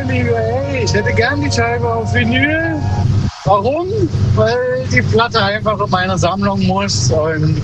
mein Lieber, ey, ich hätte gern die Scheibe auf Vinyl. Warum? Weil die Platte einfach in meine Sammlung muss. Und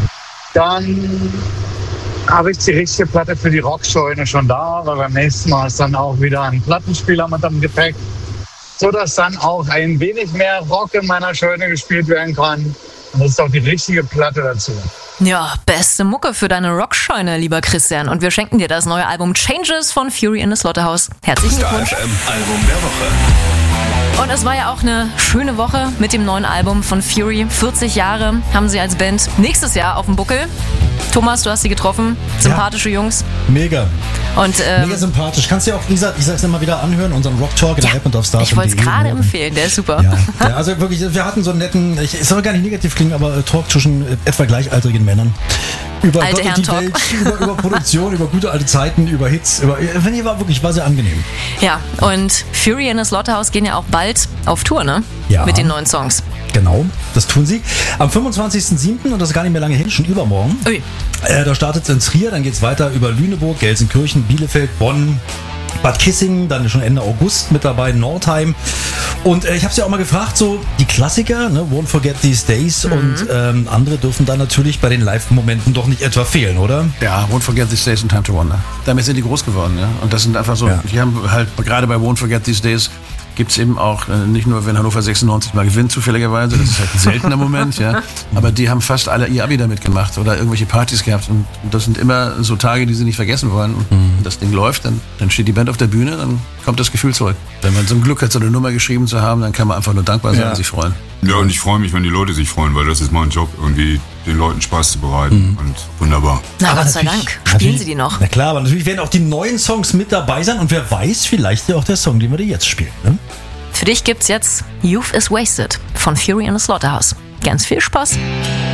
dann habe ich die richtige Platte für die Rockscheune schon da, weil beim nächsten Mal ist dann auch wieder ein Plattenspieler mit am Gepäck, sodass dann auch ein wenig mehr Rock in meiner Scheune gespielt werden kann. Und das ist auch die richtige Platte dazu. Ja, beste Mucke für deine Rockscheune, lieber Christian. Und wir schenken dir das neue Album Changes von Fury in the Slaughterhouse. Herzlichen Glückwunsch. Star FM Album der Woche. Und es war ja auch eine schöne Woche mit dem neuen Album von Fury. 40 Jahre haben sie als Band nächstes Jahr auf dem Buckel. Thomas, du hast sie getroffen. Sympathische Jungs. Mega. Und, mega sympathisch. Kannst du ja auch, wie gesagt, ich sag's immer wieder anhören, unseren Rock Talk in der App und auf Star. Ich wollte es gerade empfehlen, der ist super. Ja, also wirklich, wir hatten so einen netten, es soll gar nicht negativ klingen, aber Talk zwischen etwa gleichaltrigen Männern. Über alte Gott und die Welt, über Produktion, über gute alte Zeiten, über Hits. War sehr angenehm. Ja, und Fury in the Slaughterhouse gehen ja auch bald auf Tour, ne? Ja. Mit den neuen Songs. Genau, das tun sie. Am 25.07., und das ist gar nicht mehr lange hin, schon übermorgen. Ui. Da startet es in Trier, dann geht es weiter über Lüneburg, Gelsenkirchen, Bielefeld, Bonn, Bad Kissingen, dann schon Ende August mit dabei, Nordheim. Und ich habe sie auch mal gefragt, so die Klassiker, ne, Won't Forget These Days und andere dürfen da natürlich bei den Live-Momenten doch nicht etwa fehlen, oder? Ja, Won't Forget These Days und Time to Wonder. Damit sind die groß geworden, ja. Und das sind einfach so, die haben halt gerade bei Won't Forget These Days gibt es eben auch, nicht nur, wenn Hannover 96 mal gewinnt, zufälligerweise, das ist halt ein seltener Moment, ja, aber die haben fast alle ihr Abi damit gemacht oder irgendwelche Partys gehabt und das sind immer so Tage, die sie nicht vergessen wollen und wenn das Ding läuft, dann steht die Band auf der Bühne, dann kommt das Gefühl zurück. Wenn man so ein Glück hat, so eine Nummer geschrieben zu haben, dann kann man einfach nur dankbar sein und sich freuen. Ja, und ich freue mich, wenn die Leute sich freuen, weil das ist mein Job, irgendwie den Leuten Spaß zu bereiten und wunderbar. Na, Gott sei Dank. Spielen sie die noch? Na klar, aber natürlich werden auch die neuen Songs mit dabei sein und wer weiß, vielleicht ja auch der Song, den wir dir jetzt spielen, ne? Für dich gibt's jetzt Youth is Wasted von Fury in the Slaughterhouse. Ganz viel Spaß.